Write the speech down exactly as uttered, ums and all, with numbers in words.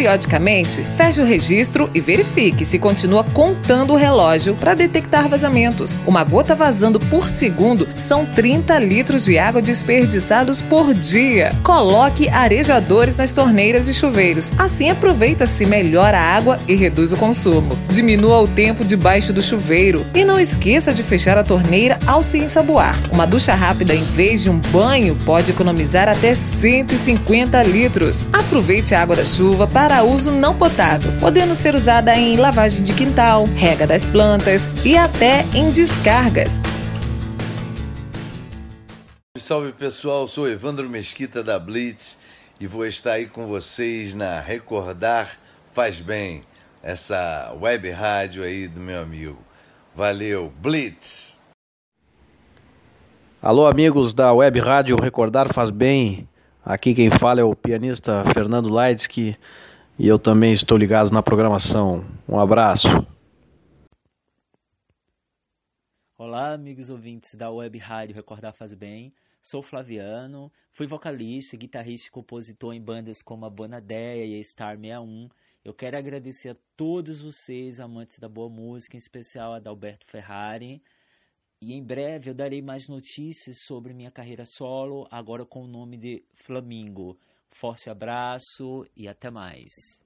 Periodicamente, feche o registro e verifique se continua contando o relógio para detectar vazamentos. Uma gota vazando por segundo são trinta litros de água desperdiçados por dia. Coloque arejadores nas torneiras e chuveiros. Assim aproveita-se melhor a água e reduz o consumo. Diminua o tempo debaixo do chuveiro e não esqueça de fechar a torneira ao se ensaboar. Uma ducha rápida em vez de um banho pode economizar até cento e cinquenta litros. Aproveite a água da chuva para uso não potável, podendo ser usada em lavagem de quintal, rega das plantas e até em descargas. Salve pessoal, sou Evandro Mesquita da Blitz e vou estar aí com vocês na Recordar Faz Bem, essa web rádio aí do meu amigo. Valeu, Blitz! Alô amigos da web rádio Recordar Faz Bem, aqui quem fala é o pianista Fernando Leidsky e eu também estou ligado na programação. Um abraço. Olá amigos ouvintes da web rádio Recordar Faz Bem, sou Flaviano, fui vocalista, guitarrista e compositor em bandas como a Bonadeia e a Star sessenta e um. Eu quero agradecer a todos vocês, amantes da boa música, em especial a Adalberto Ferrari. E em breve eu darei mais notícias sobre minha carreira solo, agora com o nome de Flamingo. Forte abraço e até mais.